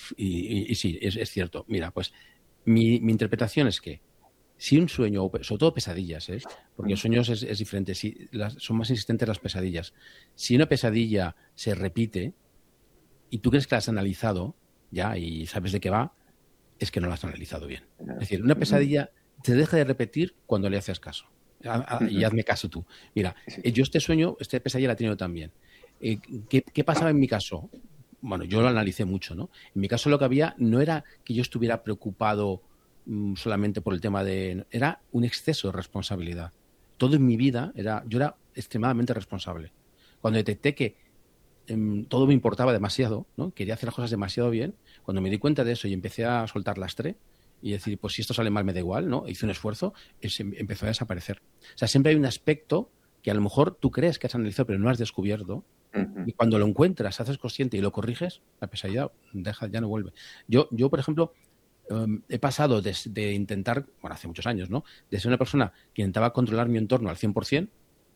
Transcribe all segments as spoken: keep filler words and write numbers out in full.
Y, y, y sí, es, es cierto. Mira, pues mi, mi interpretación es que si un sueño, sobre todo pesadillas, ¿eh? Porque los sueños es, es diferente, si las, son más insistentes las pesadillas. Si una pesadilla se repite y tú crees que la has analizado ya y sabes de qué va, es que no la has analizado bien. Es decir, una pesadilla te deja de repetir cuando le haces caso. A, a, y hazme caso tú. Mira, eh, yo este sueño, esta pesadilla la he tenido también. Eh, ¿qué, ¿Qué pasaba en mi caso? Bueno, yo lo analicé mucho, ¿no? En mi caso lo que había no era que yo estuviera preocupado mmm, solamente por el tema de... Era un exceso de responsabilidad. Todo en mi vida, era, yo era extremadamente responsable. Cuando detecté que eh, todo me importaba demasiado, ¿no? Quería hacer las cosas demasiado bien, cuando me di cuenta de eso y empecé a soltar lastre y decir, pues si esto sale mal me da igual, ¿no? Hice un esfuerzo, es, empezó a desaparecer. O sea, siempre hay un aspecto que a lo mejor tú crees que has analizado pero no has descubierto. Uh-huh. Y cuando lo encuentras, haces consciente y lo corriges, la pesadilla deja, ya no vuelve. Yo, yo por ejemplo, um, he pasado de, de intentar, bueno, hace muchos años, ¿no? De ser una persona que intentaba controlar mi entorno al cien por ciento,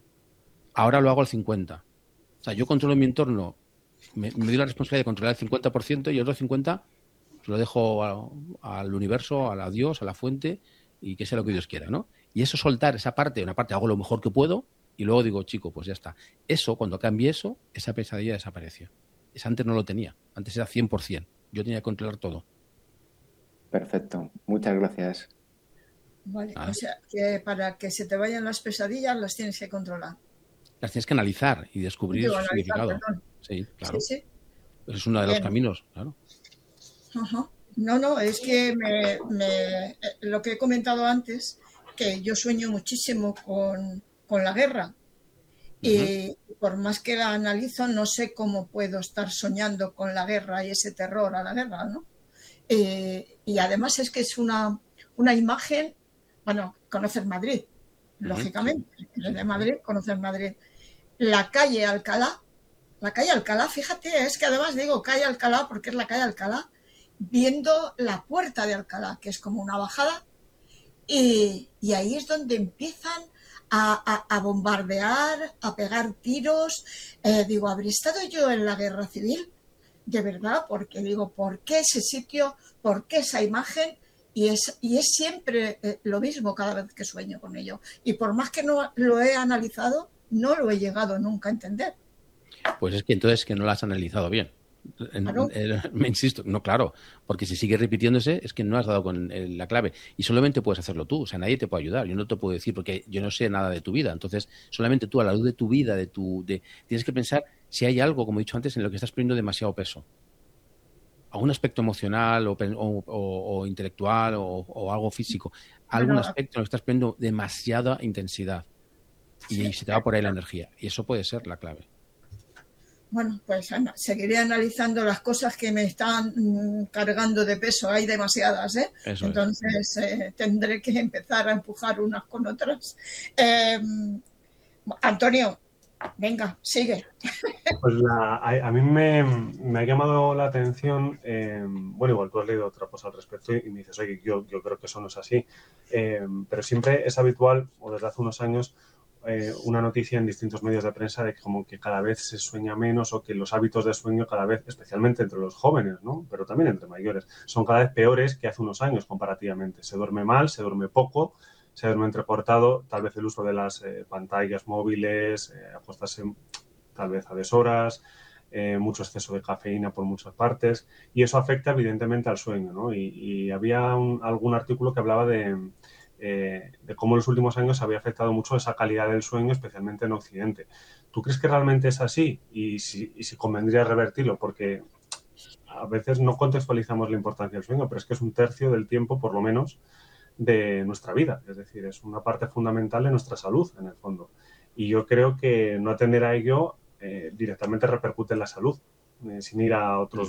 ahora lo hago al cincuenta por ciento. O sea, yo controlo mi entorno, me, me doy la responsabilidad de controlar el cincuenta por ciento y el otro cincuenta por ciento lo dejo a, al universo, a la Dios, a la fuente y que sea lo que Dios quiera, ¿no? Y eso soltar esa parte, una parte hago lo mejor que puedo y luego digo, chico, pues ya está. Eso, cuando cambié eso, esa pesadilla desapareció. Esa antes no lo tenía, antes era cien por ciento. Yo tenía que controlar todo. Perfecto, muchas gracias. Vale, ah. O sea, que para que se te vayan las pesadillas las tienes que controlar. Las tienes que analizar y descubrir Digo, su analizar, significado. Perdón. Sí, claro. Sí, sí. Eso es uno de Bien. los caminos, claro. Ajá. No, no, es que me, me, lo que he comentado antes, que yo sueño muchísimo con, con la guerra. Uh-huh. Y por más que la analizo, no sé cómo puedo estar soñando con la guerra y ese terror a la guerra, ¿no? Eh, y además es que es una, una imagen, bueno, conocer Madrid, uh-huh. lógicamente, sí, sí, de Madrid, conocer Madrid. La calle Alcalá, la calle Alcalá, fíjate, es que además digo calle Alcalá porque es la calle Alcalá, viendo la puerta de Alcalá, que es como una bajada, y, y ahí es donde empiezan a, a, a bombardear, a pegar tiros. Eh, digo, ¿habré estado yo en la guerra civil? De verdad, porque digo, ¿por qué ese sitio? ¿Por qué esa imagen? Y es, y es siempre eh, lo mismo cada vez que sueño con ello. Y por más que no lo he analizado, no lo he llegado nunca a entender. Pues es que entonces que no lo has analizado bien. ¿Claro? Me insisto, no, claro, porque si sigue repitiéndose es que no has dado con la clave y solamente puedes hacerlo tú, o sea, nadie te puede ayudar, yo no te puedo decir porque yo no sé nada de tu vida, entonces solamente tú a la luz de tu vida, de tu, de, tienes que pensar si hay algo, como he dicho antes, en lo que estás poniendo demasiado peso, algún aspecto emocional o, o, o, o intelectual o, o algo físico, algún bueno, aspecto en lo que estás poniendo demasiada intensidad y, sí. y se te va por ahí la energía y eso puede ser la clave. Bueno, pues seguiré analizando las cosas que me están mmm, cargando de peso. Hay demasiadas, ¿eh? Eso Entonces es. eh, tendré que empezar a empujar unas con otras. Eh, Antonio, venga, sigue. Pues la, a, a mí me, me, ha llamado la atención, eh, bueno, igual tú has leído otra cosa al respecto y, y me dices, oye, yo, yo creo que eso no es así. Eh, pero siempre es habitual, o desde hace unos años, Eh, una noticia en distintos medios de prensa de que como que cada vez se sueña menos o que los hábitos de sueño cada vez, especialmente entre los jóvenes, ¿no? Pero también entre mayores, son cada vez peores que hace unos años comparativamente. Se duerme mal, se duerme poco, se duerme entrecortado, tal vez el uso de las eh, pantallas móviles, eh, acostarse tal vez a deshoras, eh, mucho exceso de cafeína por muchas partes y eso afecta evidentemente al sueño, ¿no? Y, y había un, algún artículo que hablaba de... Eh, de cómo en los últimos años había afectado mucho esa calidad del sueño, especialmente en Occidente. ¿Tú crees que realmente es así? Y si, y si convendría revertirlo, porque a veces no contextualizamos la importancia del sueño, pero es que es un tercio del tiempo, por lo menos, de nuestra vida. Es decir, es una parte fundamental de nuestra salud, en el fondo. Y yo creo que no atender a ello eh, directamente repercute en la salud, eh, sin ir a otros